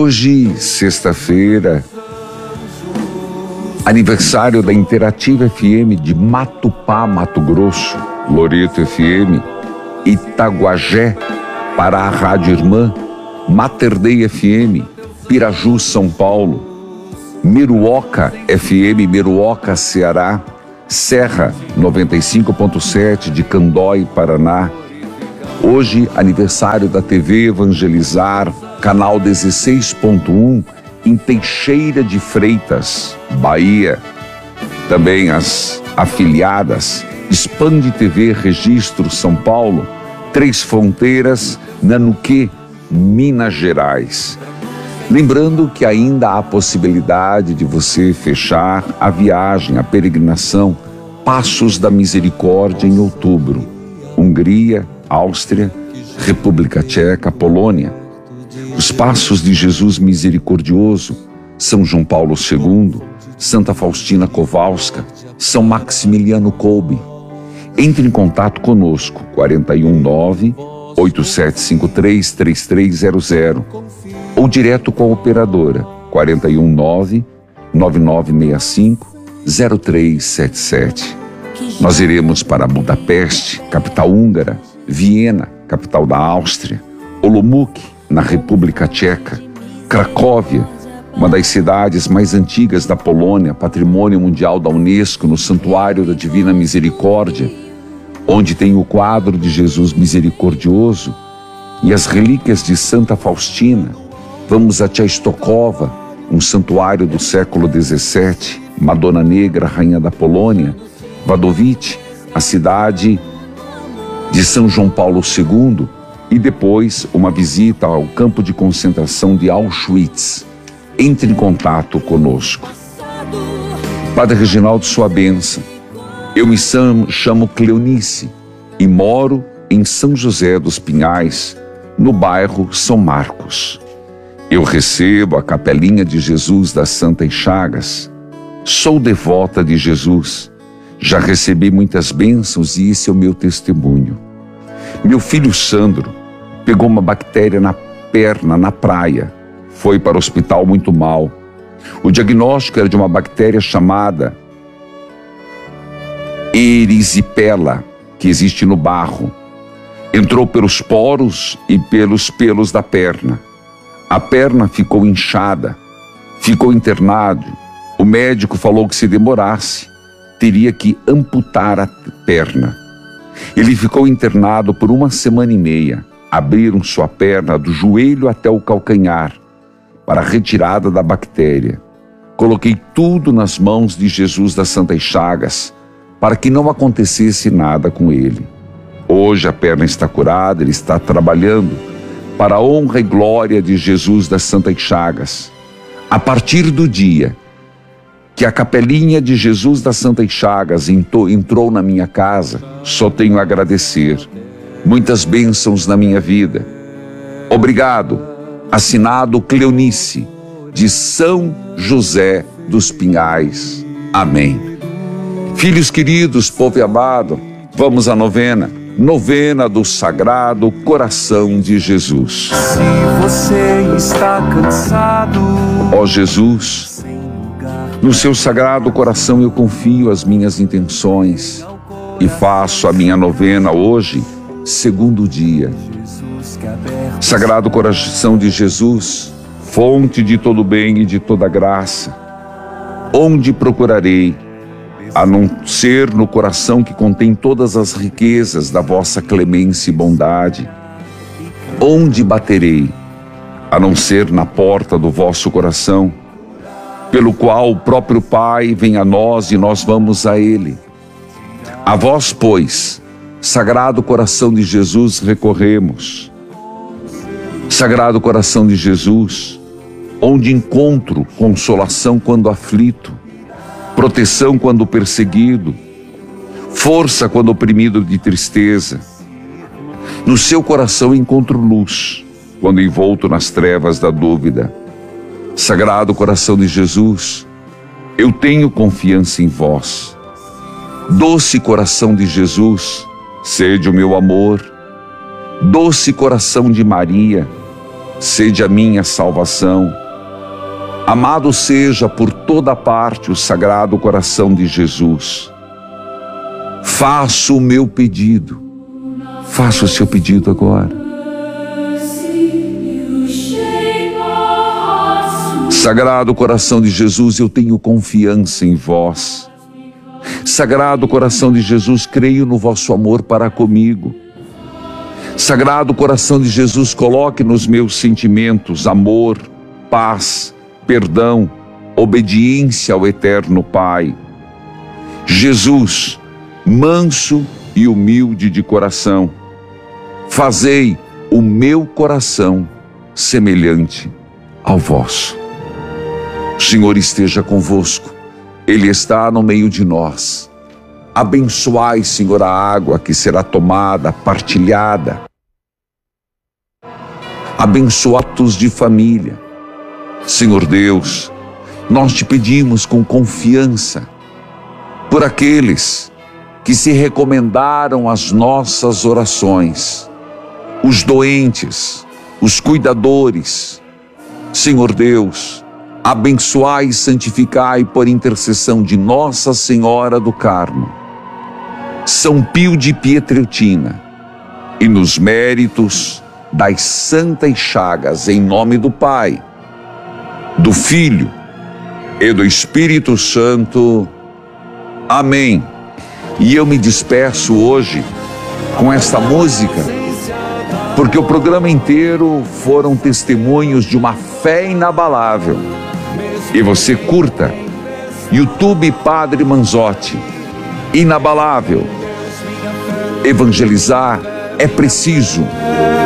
Hoje, sexta-feira, aniversário da Interativa FM de Matupá, Mato Grosso, Loreto FM, Itaguajé, para a Rádio Irmã, Mater Dei FM, Piraju, São Paulo, Miruoca FM, Miruoca, Ceará, Serra 95.7 de Candói, Paraná. Hoje, aniversário da TV Evangelizar, canal 16.1, em Teixeira de Freitas, Bahia. Também as afiliadas Expande TV Registro, São Paulo, Três Fronteiras, Nanuquê, Minas Gerais. Lembrando que ainda há possibilidade de você fechar a viagem, a peregrinação Passos da Misericórdia em outubro. Hungria, Áustria, República Tcheca, Polônia. Os Passos de Jesus Misericordioso, São João Paulo II, Santa Faustina Kowalska, São Maximiliano Kolbe. Entre em contato conosco, 419-8753-3300 ou direto com a operadora, 419-9965-0377. Nós iremos para Budapeste, capital húngara, Viena, capital da Áustria, Olomouc, na República Tcheca, Cracóvia, uma das cidades mais antigas da Polônia, patrimônio mundial da Unesco, no Santuário da Divina Misericórdia, onde tem o quadro de Jesus Misericordioso e as relíquias de Santa Faustina. Vamos a Częstochowa, um santuário do século XVII, Madonna Negra, rainha da Polônia, Wadowice, a cidade de São João Paulo II, e depois uma visita ao campo de concentração de Auschwitz. Entre em contato conosco. Padre Reginaldo, sua bênção. Eu me chamo Cleonice e moro em São José dos Pinhais, no bairro São Marcos. Eu recebo a capelinha de Jesus das Santas Chagas. Sou devota de Jesus. Já recebi muitas bênçãos e esse é o meu testemunho. Meu filho Sandro pegou uma bactéria na perna, na praia. Foi para o hospital muito mal. O diagnóstico era de uma bactéria chamada erisipela, que existe no barro. Entrou pelos poros e pelos pelos da perna. A perna ficou inchada, ficou internado. O médico falou que se demorasse, teria que amputar a perna. Ele ficou internado por 1 semana e meia. Abriram sua perna do joelho até o calcanhar para a retirada da bactéria. Coloquei tudo nas mãos de Jesus das Santas Chagas para que não acontecesse nada com ele. Hoje a perna está curada, ele está trabalhando para a honra e glória de Jesus das Santas Chagas. A partir do dia que a capelinha de Jesus das Santas Chagas entrou na minha casa, só tenho a agradecer. Muitas bênçãos na minha vida. Obrigado. Assinado Cleonice, de São José dos Pinhais. Amém. Filhos queridos, povo amado, vamos à novena. Novena do Sagrado Coração de Jesus. Se você está cansado, ó Jesus, no seu Sagrado Coração eu confio as minhas intenções e faço a minha novena hoje, segundo dia. Sagrado Coração de Jesus, fonte de todo bem e de toda graça, onde procurarei, a não ser no coração que contém todas as riquezas da vossa clemência e bondade? Onde baterei, a não ser na porta do vosso coração, pelo qual o próprio Pai vem a nós e nós vamos a Ele? A vós, pois, Sagrado Coração de Jesus, recorremos. Sagrado Coração de Jesus, onde encontro consolação quando aflito, proteção quando perseguido, força quando oprimido de tristeza. No seu coração encontro luz, quando envolto nas trevas da dúvida. Sagrado Coração de Jesus, eu tenho confiança em vós. Doce Coração de Jesus, sede o meu amor. Doce Coração de Maria, sede a minha salvação. Amado seja por toda parte o Sagrado Coração de Jesus. Faço o meu pedido. Faça o seu pedido agora. Sagrado Coração de Jesus, eu tenho confiança em vós. Sagrado Coração de Jesus, creio no vosso amor para comigo. Sagrado Coração de Jesus, coloque nos meus sentimentos amor, paz, perdão, obediência ao Eterno Pai. Jesus, manso e humilde de coração, fazei o meu coração semelhante ao vosso. O Senhor esteja convosco, Ele está no meio de nós. Abençoai, Senhor, a água que será tomada, partilhada. Abençoa-os de família. Senhor Deus, nós te pedimos com confiança por aqueles que se recomendaram às nossas orações, os doentes, os cuidadores. Senhor Deus, abençoai e santificai por intercessão de Nossa Senhora do Carmo, São Pio de Pietrelcina, e nos méritos das santas chagas, em nome do Pai, do Filho e do Espírito Santo. Amém. E eu me despeço hoje com esta música, porque o programa inteiro foram testemunhos de uma fé inabalável. E você curta, YouTube Padre Manzotti, inabalável. Evangelizar é preciso.